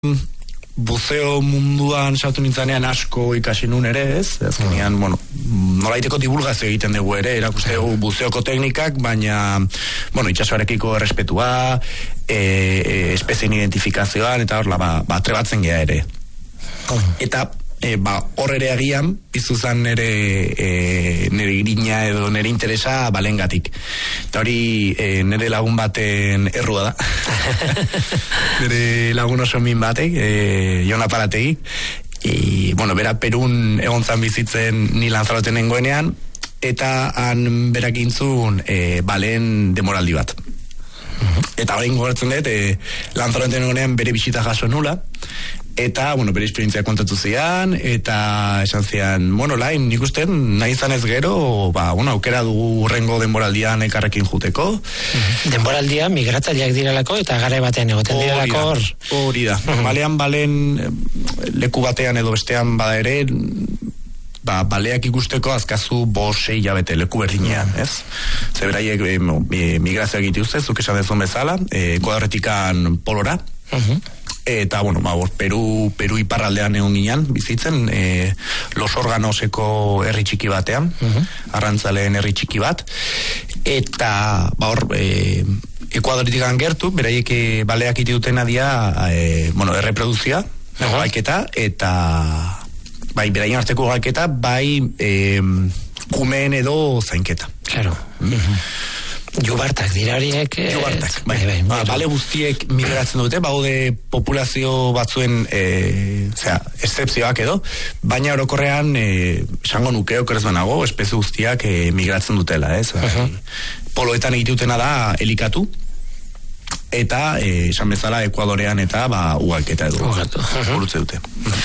buzeo munduan sartu nintzanean asko ikasi nun ere, ez? Azkenean, nolaiteko divulgazio egiten dugu ere, erakuste dugu buzeoko teknikak, baina, itxasoarekiko errespetua, espezien identifikazioan, eta hor, trebatzen gea ere. Eta, hor ere agian, piztuzan nire irina edo nire interesa balengatik. Eta hori nire lagun baten errua da. Nire lagun oso min batek, Jon Aparategi. Bera Perun egontzan bizitzen ni Lanzaroten nengoenean, eta han berak intzun balen demoraldi bat. Eta horrein gogoratzen dut, Lanzaroten nengoenean bere bisita jaso nula, eta, bere esperientzia kontatu zian, eta esan zian, lain, nik uste, nahi izan ez gero, aukera dugu urrengo denboraldian ekarrekin juteko. Denboraldia migratzaileak direlako, eta gare batean egoten direlako hor. Hori da. Balen leku batean edo bestean bada ere, baleak ikusteko azkazu 5-6 hilabete leku berdinean, ez? Zeberaiek migrazioak iti ustez, zuk esan dezun bezala, Ekuadorretikan polora, eta, Peru iparraldean egon ginen bizitzen, Los Organoseko herri txiki batean, arrantzaleen herri txiki bat, eta, Ekuadoretikan gertu, beraiek baleak iti dutena dia, erreproduzia, gaiketa, eta beraien arteko gaiketa, kumeen edo zainketa. Claro. Jubartak dira horiek. Jubartak, bale guztiek migratzen dute, baude populazio batzuen excepzioak edo, baina orokorrean esango nuke okerez banago, espezie guztiak migratzen dutela, ez? Poloetan egiteutena da elikatu, eta esan bezala Ekuadorean eta ugalketa edo burutze dute.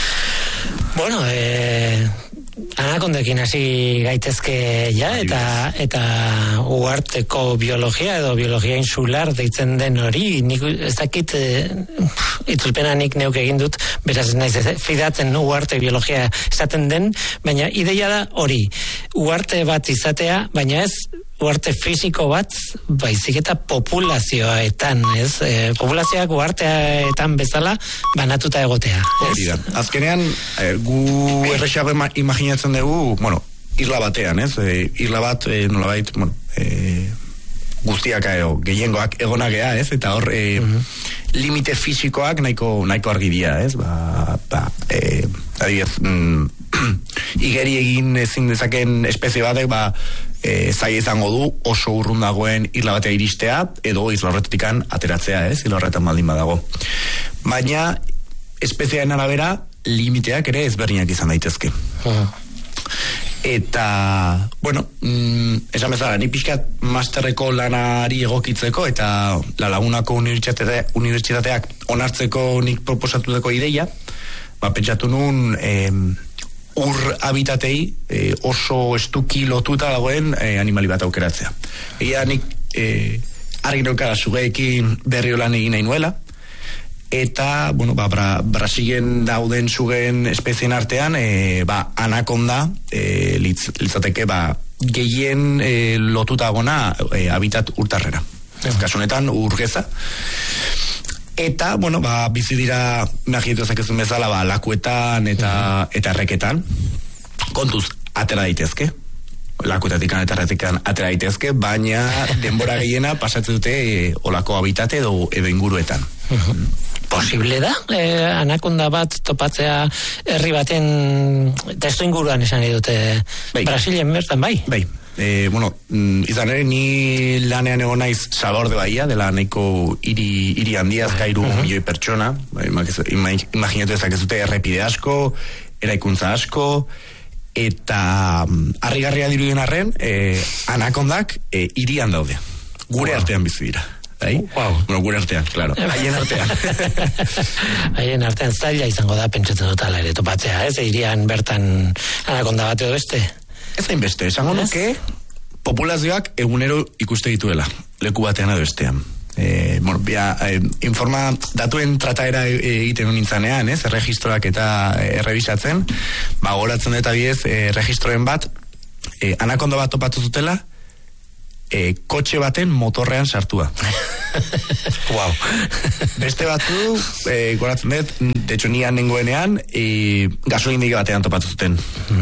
Anakondekin hasi gaitezke eta uharteko biologia edo biologia insular deitzen den hori, nik ez dakit itzulpena nik neuk egin dut, beraz naiz fidatzen uharte biologia esaten den, baina ideia da hori, uharte bat izatea, baina ez uharte fisiko bat, baizik eta populazioetan, ez? Populazioak uharteetan bezala banatuta egotea. Hori da. Azkenean, gu errexago imaginatzen dugu, isla batean, ez? Isla bat, nolabait, guztiak gehiengoak egonagea, ez? Eta hor, limite fisikoak nahiko argi dira, ez? Adibidez, igeri egin ezin dezaken espezie batek, zaila izango du oso urrun dagoen isla batea iristea, edo isla horretikan ateratzea, ez? Isla horretan baldin badago. Baina, espeziaren arabera, limiteak ere ezberdinak izan daitezke. Eta, esan bezala, ni pixkat masterreko lanari egokitzeko, eta La Lagunako unibertsitateak onartzeko nik proposatutako ideia, pentsatu nun ur habitatei oso estuki lotuta dagoen animali bat aukeratzea. Egia nik argi neukara sugeekin berrio lan egin nahi nuela, eta, Brasilen dauden sugeen espezien artean, anakonda litzateke, gehien lotuta gona habitat urtarrera. Ez kasunetan urgeza. Eta, bizi dira, imaginitu ezakezun bezala, lakuetan eta erreketan. Kontuz, atera daitezke. Lakuetatik eta erreketan atera daitezke, baina denbora gehiena pasatzen dute olako habitate edo inguruetan. Posible da? Anakonda bat topatzea herri baten testu inguruan esan dute Brasilen bertan, bai? Bai. Izan ere, ni lanean egon naiz Salvador de Bahia, dela nahiko hiri handia, azkairu milioi pertsona, imaginatu ezakezute errepide asko, eraikuntza asko, eta harrigarria dirudien arren, anakondak hirian daude, gure artean bizi dira. Gure artean, claro. Haien artean. Haien artean zaila izango da, pentsatzen dut ala ere topatzea, ez? Hirian bertan anakonda bat edo beste? Ez hain beste, esango nuke populazioak egunero ikuste dituela, leku batean edo bestean. Datuen trataera egiten nintzanean, ez? Erregistroak eta errebisatzen, goratzen dut abiez, erregistroen bat, anakonda bat topatu zutela, kotxe baten motorrean sartua. Wow. Beste batzu, goratzen dut, de hecho nian nengoenean, gasolindegi batean topatu zuten.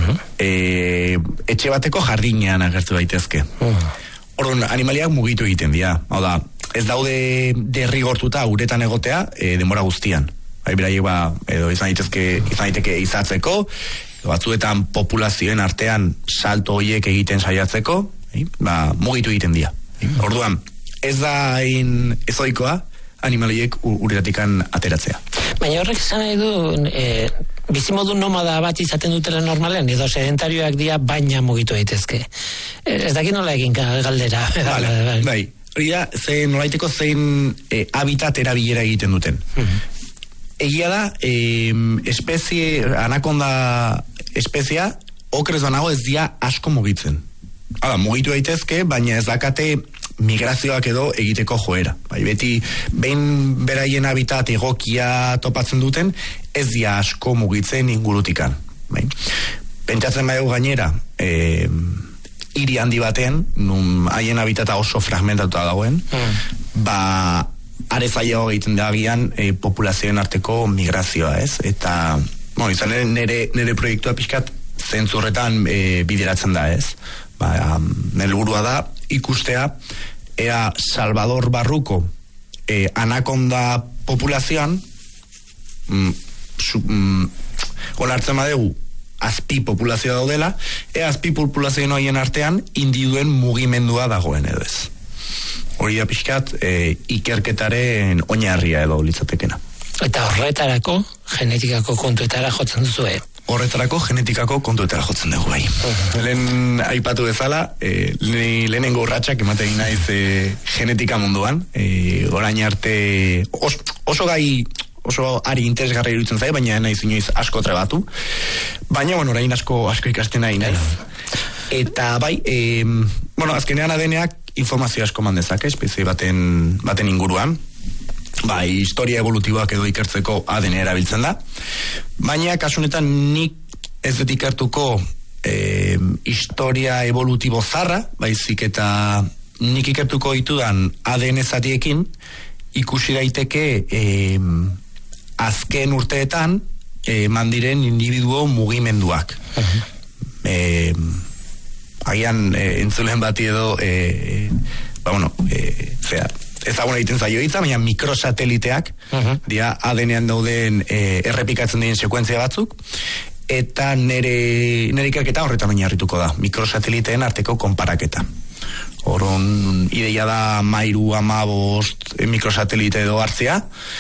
Etxe bateko jardinean agertu daitezke. Orduan, animaliak mugitu egiten dira. Hau da, ez daude derrigortuta uretan egotea denbora guztian. Bai, beraiek edo izan daiteke izatzeko, batzuetan populazioen artean salto horiek egiten saiatzeko, mugitu egiten dira. Orduan, ez da ezoikoa animaliek uretatik ateratzea. Baina horrek esan nahi du, bizimodu nomada bat izaten dutela normalen, edo sedentarioak dira baina mugitu daitezke. Ez dakit nola egin galdera. Bai, hori da, nolaiteko zein habitat erabilera egiten duten. Egia da, anakonda espezia, okrez banago ez dira asko mugitzen. Hala, mugitu daitezke, baina ez dakate migrazioak edo egiteko joera. Bai, beti, behin beraien habitat egokia topatzen duten, ez dira asko mugitzen ingurutikan. Bai. Pentsatzen baigu gainera, hiri handi batean, nun haien habitata oso fragmentatuta dagoen, are zailago egiten da agian populazioen arteko migrazioa, ez? Eta, izan nire proiektua pixkat zentzurretan bideratzen da, ez? Nire helburua da ikustea ea Salvador barruko anakonda populazioan onartzen badegu azpi populazioa daudela, azpi populazioen horien artean indiduen mugimendua dagoen edo ez. Hori da pixkat ikerketaren oinarria edo litzatekena. Eta horretarako genetikako kontuetara jotzen duzue. Horretarako genetikako kontuetara jotzen dugu bai. Lehen aipatu bezala, lehenengo urratsak ematen naiz genetika munduan, orain arte oso ari interesgarri iruditzen zai, baina naiz inoiz asko trebatu. Baina, orain asko ikasten nahi naiz. Eta bai, azkenean ADN-ak informazio asko mandezak, espezie baten inguruan. Historia evolutiboak edo ikertzeko ADN erabiltzen da. Baina, kasunetan nik ez dut ikertuko historia evolutibo zarra, baizik eta nik ikertuko ditudan ADN zatiekin ikusi daiteke azken urteetan mandiren individuo mugimenduak. Agian entzulen bati edo ezaguna egiten zaio hitza, baina mikrosateliteak dira ADN-ean dauden errepikatzen diren sekuentzia batzuk, eta nire ikerketa horretan oinarrituko da, mikrosateliteen arteko konparaketa. Horon ideia da 13-15 mikrosatelite edo hartzea,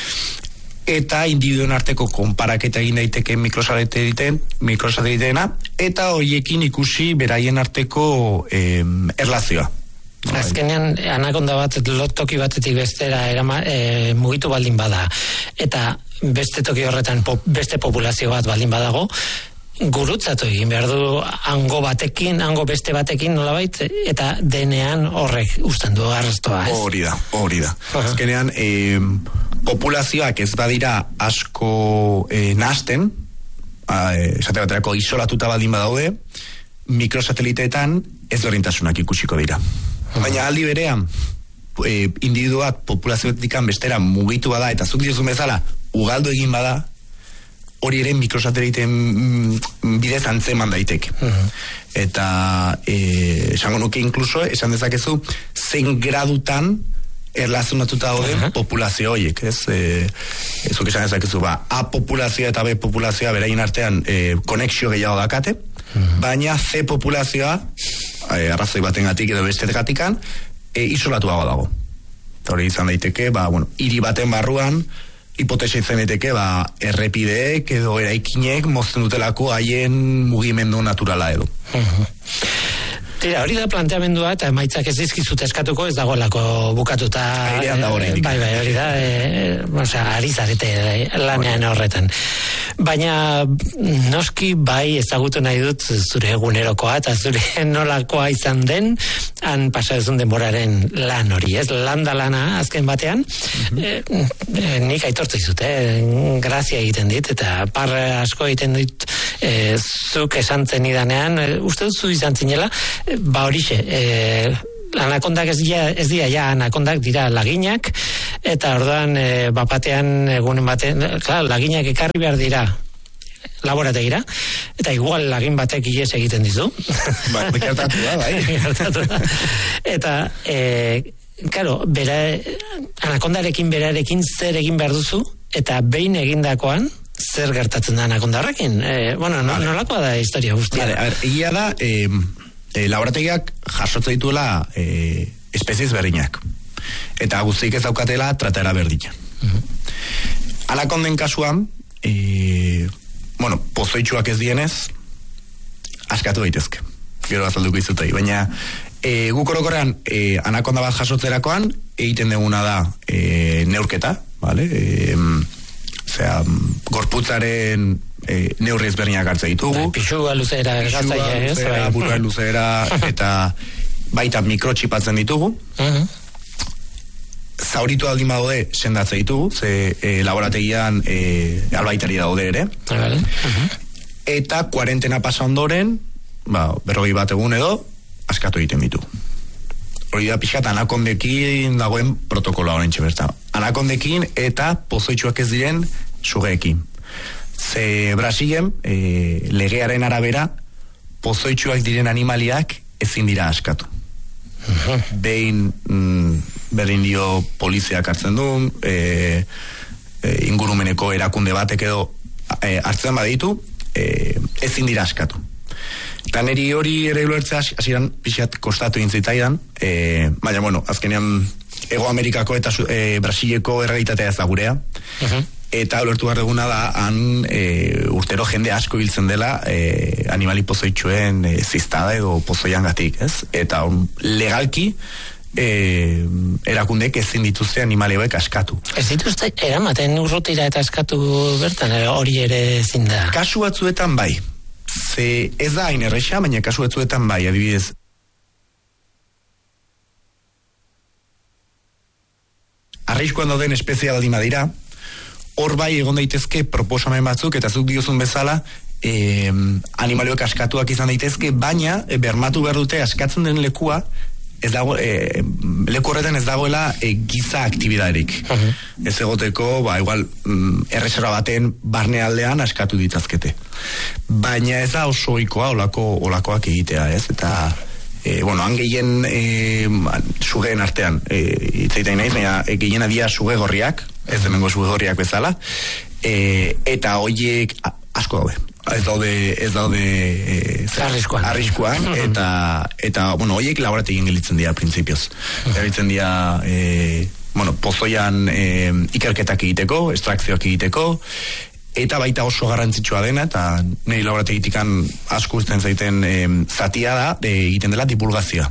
eta individuen arteko konparaketa egin daiteke mikrosateliteena, eta horiekin ikusi beraien arteko erlazioa. Azkenean, anakonda bat toki batetik bestera mugitu baldin bada, eta beste toki horretan beste populazio bat baldin badago, gurutzatu egin behar du hango beste batekin nolabait, eta denean horrek usten du arrastoa, ez? Hori da. Azkenean, populazioak ez badira asko nahasten, esate baterako isolatuta baldin badaude, mikrosateliteetan ez berdintasunak ikusiko dira. Baina aldi berean, individuak populazioetik bestera mugitu bada, eta zuk diozun bezala, ugaldu egin bada, hori ere mikrosateliteen bidez antzeman daiteke. Eta esango nuke inkluso, esan dezakezu, zein gradutan erlazionatuta dauden populazio horiek, ez? Zuk esan dezakezu, A populazioa eta B populazioa beraien artean konexio gehiago dakate, baina C populazioa, arrazoi batengatik edo bestetgatikan, isolatuago dago. Hori izan daiteke, hiri baten barruan, hipotesi izan daiteke, errepideek edo eraikinek mozten dutelako haien mugimendu naturala edo. Tira, hori da planteamendua, eta emaitzak ez dizkizut eskatuko, ez dagoelako bukatuta. Airean da hori. Bai, hori da, ari zarete lanean horretan. Baina, noski bai ezagutu nahi dut zure egunerokoa, eta zure nolakoa izan den, han pasa ezun denboraren lan hori, ez? Lana azken batean, nik aitortu izut, grazia egiten dit, eta parra asko egiten dit, zuk esan zenidanean, uste dut zu izan zinela, horixe, anakondak ez dira ja anakondak dira laginak, eta orduan bapatean egunen batean, laginak ekarri behar dira laborategira, eta igual lagin batek ies egiten dizu. Gertatu da, bai. Eta, claro, anakondarekin berarekin zer egin behar duzu, eta behin egindakoan, zer gertatzen da anakonda horrekin? Nolakoa da historia guztia? Egia da, laborategiak jasotzen dituela espezies berdinak. Eta guztiek ez daukatela tratera berdina. Anakonden kasuan, pozoitxuak ez dienez, askatu daitezke. Gero azalduko izutei. Baina, guk orokorrean, anakonda bat jasotzerakoan, egiten duguna da neurketa, vale? Gorputzaren neurri ezberdinak hartzen ditugu. Pixua luzera, burua luzera, eta baita mikrotxipatzen ditugu. Zauritu aldin badaude sendatzen ditugu, ze laborategian albaitari daude ere. Eta kuarentena pasa ondoren, 40 bat egun edo, askatu egiten ditu. Hori da pixkat anakondekin dagoen protokoloa horrentxe berta. Anakondekin eta pozoitxuak ez diren sugeekin. Ze Brasilen, legearen arabera, pozoitxuak diren animaliak ezin dira askatu. Behin berdin dio poliziak hartzen du, ingurumeneko erakunde batek edo hartzen baditu, ezin dira askatu. Eta niri hori ere ulertzea hasieran pixat kostatu intzitaidan, baina, azkenean Ego Amerikako eta Brasileko errealitatea ez da gurea, eta ulertu behar duguna da, han urtero jende asko hiltzen dela animali pozoitxuen ziztada edo pozoian gatik, ez? Eta legalki erakundek ezin dituzte animali hauek askatu. Ez dituzte eramaten urrutira eta askatu bertan, hori ere ezin da? Kasu batzuetan bai. Ze ez da hain erresa, baina kasu batzuetan bai, adibidez. Arriskuan dauden espezia baldin badira, hor bai egon daitezke proposamen batzuk, eta zuk diozun bezala, animalioak askatuak izan daitezke, baina bermatu behar dute askatzen den lekua, leku horretan ez dagoela giza aktibidaderik. Ez egoteko, igual erreserba baten barnealdean askatu ditzazkete. Baina ez da oso ohikoa olakoak egitea, ez? Eta han gehien sugeen artean itzaiten naiz, baina gehien adia suge gorriak, ez hemengo suge gorriak bezala, eta horiek asko daude. Ez daude arriskuan, eta horiek laborategien gelitzen dira printzipioz. Gelitzen dira pozoian ikerketak egiteko, estrakzioak egiteko, eta baita oso garrantzitsua dena, eta niri laborategitikan asko uzten zaiten zatia da, egiten dela divulgazioa.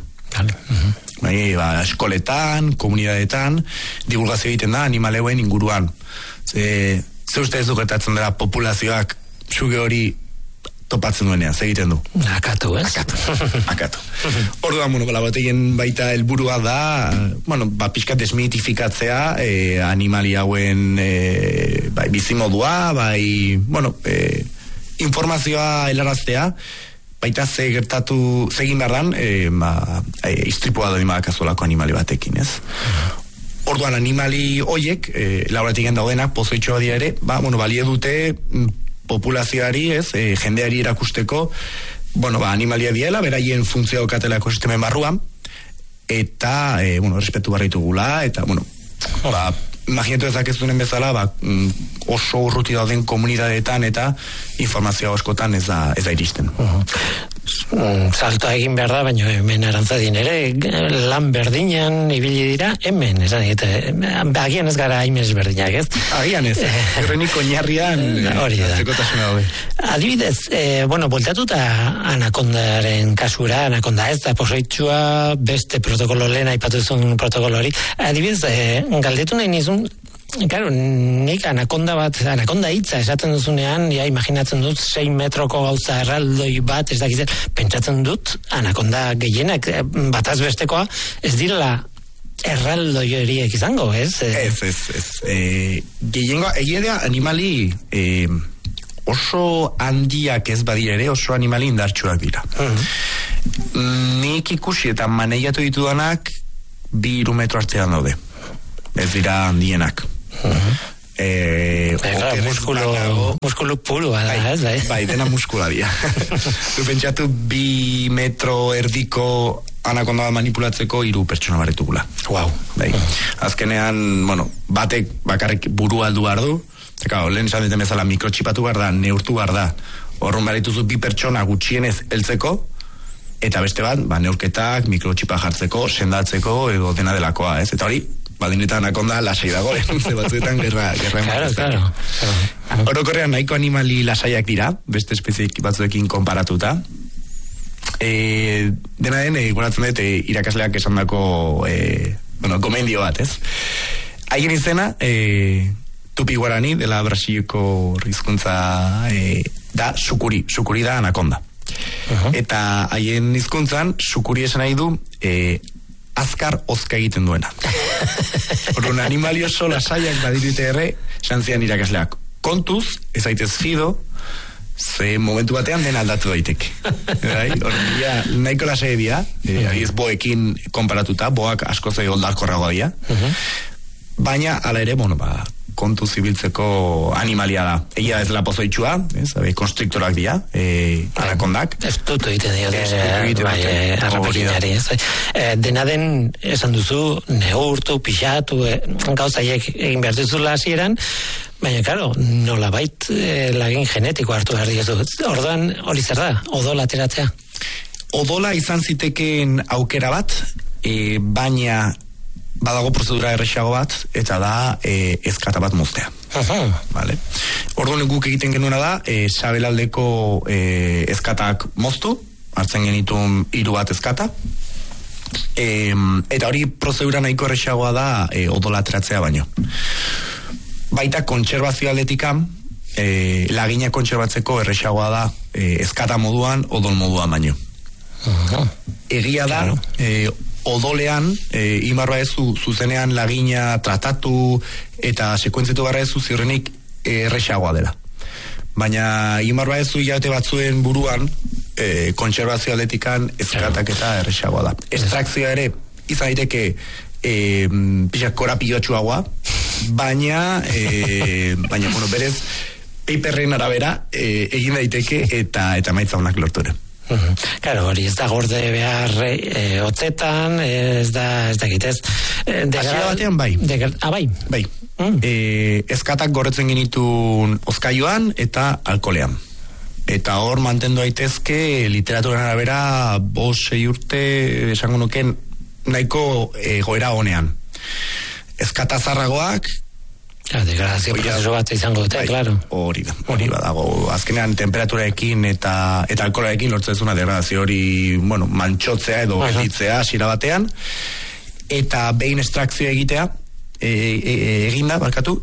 Eskoletan, komunidadetan, divulgazio egiten da animaleuen inguruan. Ze uste ez du gertatzen dela populazioak suge hori topatzen duenean, egiten du. Akatu, ez? Akatu. Orduan, laborategien baita helburua da, pixka desmitifikatzea animali hauen bizimodua, informazioa helaraztea, baita ze egin behar dan, istripua da dimadakazolako animali batekin, ez? Orduan, animali hoiek, laborategien daudenak, pozoitxoa dira ere, balie dute populazioari, ez, jendeari erakusteko, animalia diela, beraien funtzio katela ekosistemen barruan, eta, respetu barritugula, eta, imaginatu ezakezunen bezala, oso urruti dauden komunidadeetan eta informazioa askotan ez da iristen. Saltoa egin behar da, baina hemen Arantzadin ere, lan berdinan ibili dira, hemen, agian ez gara haimez berdinak, ez? Agian ez, errenik oinarrian zekotasuna daude. Adibidez, voltatuta anakondaren kasura, anakonda ez da pozoitxua, beste protokolo lehen aipatuzun protokolo hori. Adibidez, galdetu nahi nizun, claro, nik anakonda hitza esaten duzunean, imaginatzen dut 6 metroko gauza erraldoi bat, ez dakitzen, pentsatzen dut, anakonda gehienak, bataz bestekoa, ez direla erraldoi horiek izango, ez? Ez. Gehiengoa, egia animali oso handiak ez badira ere, oso animali indartsuak dira. Nik ikusi eta maneiatu ditudanak 2-3 metro artean daude. Ez dira handienak. Muskulu purua da, ez? Bai, dena muskula dira. Du pentsatu 2 metro erdiko anakonda manipulatzeko 3 pertsona baretugula. Wow. Bai. Azkenean, batek bakarrik burua aldu behar du, eta lehen esan duten bezala mikrotxipatu behar da, neurtu behar da. Horren barituzu 2 pertsona gutxienez heltzeko, eta beste bat, neurketak, mikrotxipa jartzeko, sendatzeko, edo dena delakoa, ez? Eta hori, badinetan anakonda lasai dago, ze batzuetan gerra Claro. Orokorrean nahiko animali lasaiak dira, beste espezie batzuekin konparatuta. Dena den, goratzen dut, irakasleak esandako gomendio bat, ez? Haien izena, Tupi Guarani, dela Brasileko hizkuntza da sukuri da anakonda. Eta haien hizkuntzan, sukuri esan nahi du, azkar ozka egiten duena. Horren animali oso lasaiak badirute ere, santzian irakasleak. Kontuz, ez aitez fido, ze momentu batean den aldatu daiteke. Horren nahiko lasai dira, agiz boekin konparatuta, boak asko zei oldarkorragoa dira. Baina, ala ere, kontu zibiltzeko animalia da. Egia ez la pozoitxua, konstriktorak dira, anakondak. Ez dutu egiten harrapakinari. Dena den, esan duzu, neurtu, pixatu, gauzaiek egin behar duzula hasieran, baina, karo, nolabait lagin genetiko hartu behar diozu. Orduan, hori zer da, odola ateratzea? Odola izan zitekeen aukera bat, baina badago prozedura errexago bat, eta da ezkata bat moztea. Vale. Orduan guk egiten genuena da, sabelaldeko ezkatak moztu, hartzen genitun 3 bat ezkata, eta hori prozedura nahiko errexagoa da odola ateratzea baino. Baita kontserbazio aldetikan, lagina kontserbatzeko errexagoa da ezkata moduan, odol moduan baino. Egia da, odolean, imarra ezu zuzenean lagina tratatu eta sekuentzitu barra ezu zirrenik errexagoa dela. Baina imarra ezu hilabete batzuen buruan, kontserbazio aldetikan ezkatak eta errexagoa da. Estrakzioa ere, izan daiteke pixak korapilotxuagoa, baina berez, paperren arabera egin daiteke eta maitza honak lortu ere. Claro, hori ez da gorde behar hotzetan, ez da egitez. Hasiera batean bai. Bai? Bai. Ezkatak gorretzen genitun ozkaioan eta alkolean. Eta hor mantendu daitezke literaturan arabera 5-6 urte esango nuken nahiko goera honean. Ezkata zarragoak degradazio prozesu bat izango dute, claro. Hori badago. Azkenean temperaturaekin eta alkoholarekin lortzen zuna degradazio hori, mantxotzea edo gelditzea hasiera batean, eta behin estrakzioa egitea eginda,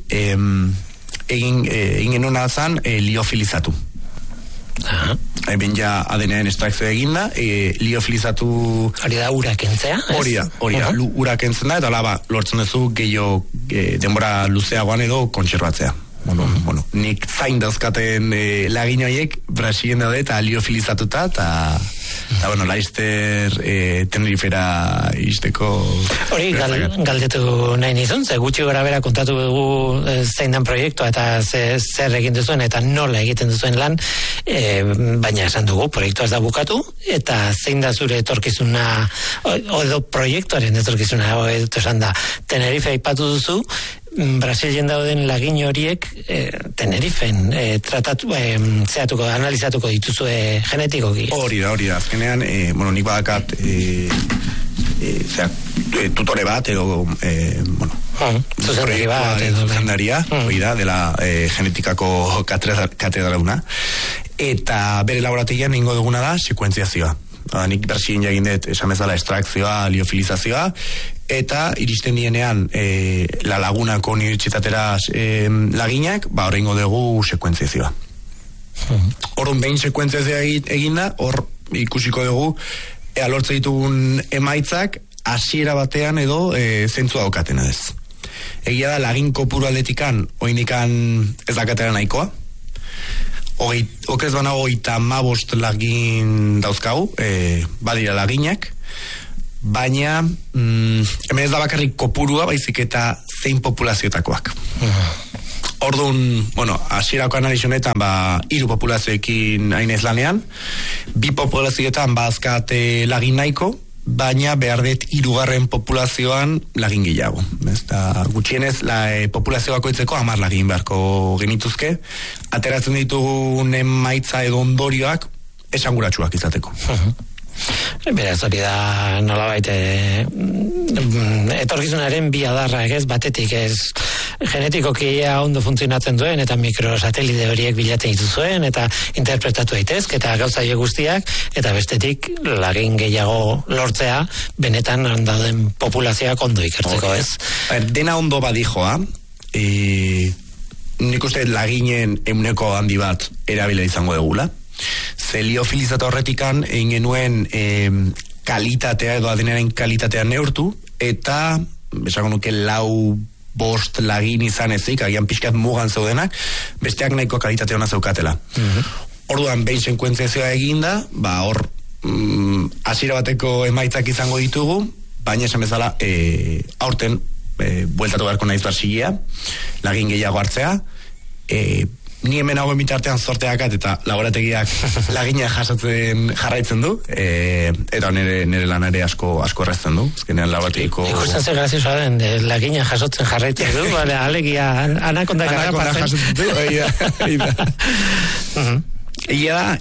egin genuna zan liofilizatu. Ben ja ADN estrakzioa eginda, liofilizatu... Hori da ura kentzea? Hori da, ura kentzen da, eta lortzen duzu gehiago denbora luzeagoan edo kontserbatzea. Nik zain dauzkaten lagin horiek Brasilen daude eta liofilizatuta eta Laister Tenerifera izteko hori galdetu nahi nizun, ze gutxi gora bera kontatu dugu zein dan proiektua eta zer egin duzuen eta nola egiten duzuen lan, baina esan dugu proiektua ez da bukatu eta zein da zure etorkizuna edo proiektuaren etorkizuna edo esan da, Tenerife aipatu duzu, Brasilien dauden lagin horiek Tenerifen tratatu, analizatuko dituzue genetikoki. Hori da, azkenean nik badakat tutore bat edo zuzendaria hori da, dela genetikako katedraduna, eta bere laborategian ingo duguna da sekuentziazioa. Nik Brasilien jagin dut esan bezala estrakzioa, liofilizazioa, eta iristen dienean La Lagunako unibertsitatera laginak, horrengo dugu sekuentziazioa. Horren behin sekuentziazioa eginda, hor ikusiko dugu lortze ditugun emaitzak hasiera batean edo zentzua daukatena ez. Egia da lagin kopuru aldetikan oinikan ez dakatera nahikoa. okrez bana 35 lagin dauzkau, badira laginak, baina hemen ez da bakarrik kopurua, baizik eta zein populazioetakoak. Orduan, hasierako analiz honetan, 3 populazioekin hainez lanean, 2 populazioetan bazkat lagin nahiko, baina behar dut 3. populazioan lagin gehiago. Gutxienez, populazio bakoitzeko 10 lagin beharko genituzke, ateratzen ditugun emaitza edo ondorioak esanguratsuak izateko. Beraz, hori da nolabait etorkizunaren bi adarrak, ez, batetik ez genetikoki ondo funtzionatzen duen eta mikrosatelite horiek bilatzen dituzuen eta interpretatu daitezke eta gauza guztiak, eta bestetik lagin gehiago lortzea benetan dauden populazioak ondo ikertzeko, ez? Dena ondo badijoa, nik uste laginen 100 handi bat erabila izango degula. Liofilizatu horretikan egin genuen kalitatea edo ADN-aren kalitatea neurtu, eta esango nuke 4-5 lagin izan ezik, agian pixkat mugan zeudenak, besteak nahiko kalitatea ona zeukatela. Orduan, behin sekuentziazioa eginda, hor hasiera bateko emaitzak izango ditugu, baina esan bezala aurten bueltatu beharko naiz barsigia, lagin gehiago hartzea, ni hemen hauen bitartean sorteakat eta laborategiak lagina jasotzen jarraitzen du, eta nire lanare asko errazten du. Ezkenean laborategiko... Ikusten ze graziosoa den, lagina jasotzen jarraitzen du, alegia anakondak harrapatzen. Jasotzen du, egia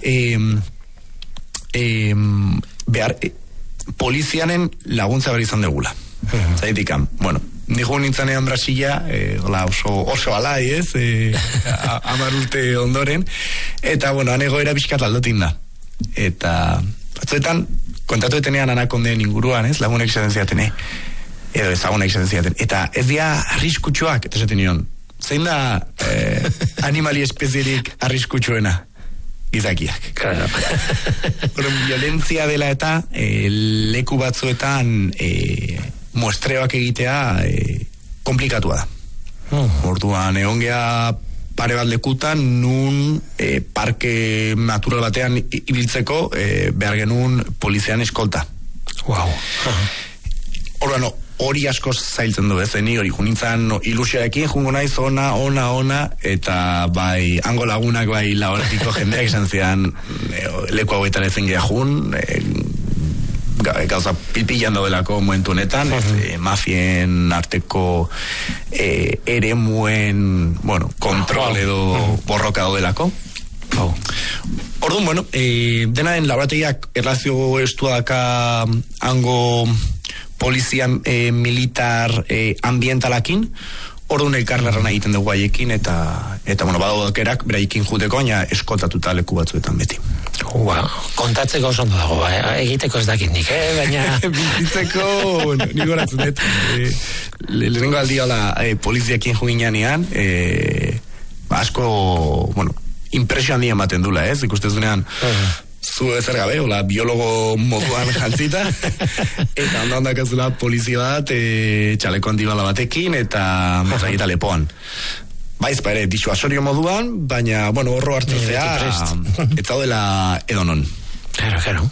da, polizianen laguntza behar izan degula. Zaitikan, nijo nintzanean Brasilia, oso alai, ez? 10 urte ondoren, eta, anegoera pixkat aldotin da. Eta, batzuetan, kontatu etenean anakonden inguruan, ez? Lagunek esaten ziaten, edo ezagunek esaten ziaten. Eta ez dia arriskutsuak, eta esaten nion, zein da animali espezierik arriskutsuena? Gizakiak. Violentzia dela eta leku batzuetan muestreoak egitea komplikatua da. Orduan, egongea pare bat lekutan, nun parke natural batean ibiltzeko behar genuen polizian eskolta. Wow. Orduan, hori asko zailtzen du, ez, ni hori junintzan ilusioarekin, jungo naiz ona, eta bai, hango lagunak bai laboratiko jendeak esan zidan leku hauetan ezen geha jun, gauza pilpilan daudelako momentu honetan, mafien arteko eremuen, kontrol edo borroka daudelako. Orduan, dena den laborategiak erlazio estua daka hango polizia militar ambientalakin, orduan elkarlarran egiten dugu haiekin, eta badaudakerak beraiekin juteko, baina eskoltatuta leku batzuetan beti. Kontatzeko oso ondo dago, egiteko ez dakit nik, baina... Bizitzeko, nik horatzen dut, lehenengo aldi hola poliziakin juginean, asko, impresio handia ematen dula, ez? Ikustez dunean, zu ezer gabe, biologo moduan jantzita, eta ondan azula polizia bat, txaleko handibala batekin, eta mozaita lepoan. Baiz, ere, disuasorio moduan, baina, horro hartzea, ez daudela edonon. Claro.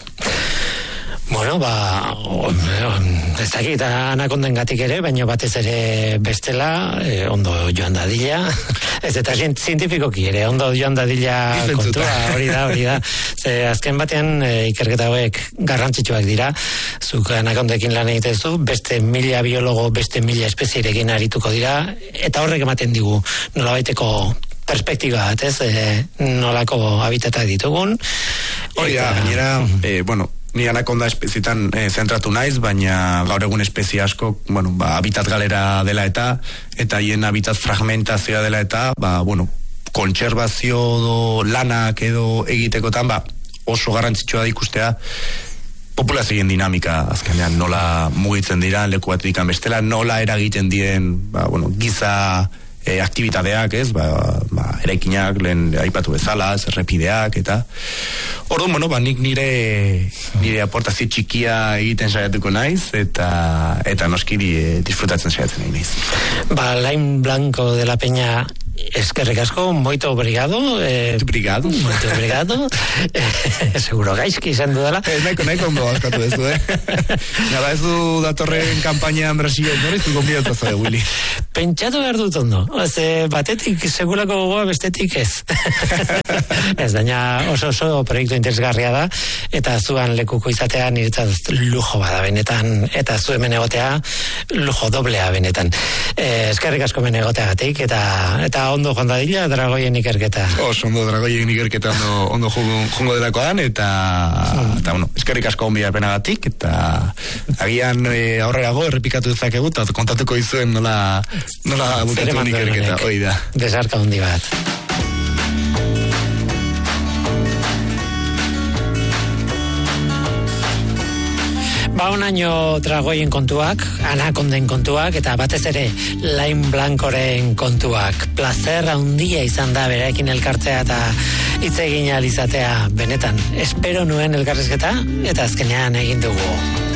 Ez dakit anakonden gatik ere, baina batez ere bestela, ondo joan dadila, ez eta zientifikoki ere, ondo joan dadila kontua, hori da. Azken batean, ikerketa hauek garrantzitsuak dira, zuk anakondekin lan egitezu, beste 1000 biologo, beste 1000 espezierekin arituko dira, eta horrek ematen digu nolabaiteko perspektiba bat, ez, nolako habitatak ditugun. Hori da, gainera, ni anakonda espezietan zentratu naiz, baina gaur egun espezie asko, habitat galera dela eta hien habitat fragmentazioa dela eta, kontserbazio lanak edo egitekotan, oso garrantzitsua da ikustea populazioen dinamika, azkenean nola mugitzen dira, leku batetik bestela, nola eragiten dien, giza aktivitateak, ez, eraikinak, lehen aipatu bezala, errepideak, eta orduan, nik nire aportazio txikia egiten saiatuko naiz, eta noski disfrutatzen saiatzen nahi naiz. Lain Blanco de la Peña Eskerrik asko, moito obrigado. Obrigado. Moito obrigado. Seguro gaizki izan dudala. Naiko ondo askatu ez du, Nara ez du datorren kampainan Brasilen, nori zu gonbidatu zabe, Willy? Pentsatu behar dut ondo. Batetik segurako gogoa, bestetik ez. Ez, daina oso proiektu interesgarria da, eta zuan lekuko izatea niretzat lujo bada benetan, eta zu hemen egotea lujo doblea benetan. Eskerrik asko hemen egoteagatik, eta ondo joan dadila Dragoien ikerketa. Ondo Dragoien ikerketa ondo jongo delakoan, eta bueno, eskerrik asko onbidapenagatik, eta agian aurrerago errepikatu dezakegu, eta kontatuko izuen nola bukatu ikerketa, hoi da. Desarka hundi bat. Onaino Dragoien kontuak, Anakonden kontuak, eta batez ere Lain Blancoren kontuak. Plazer handia izan da berarekin elkartzea eta hitz egin ahal izatea benetan. Espero nuen elkarrizketa, eta azkenean egin dugu.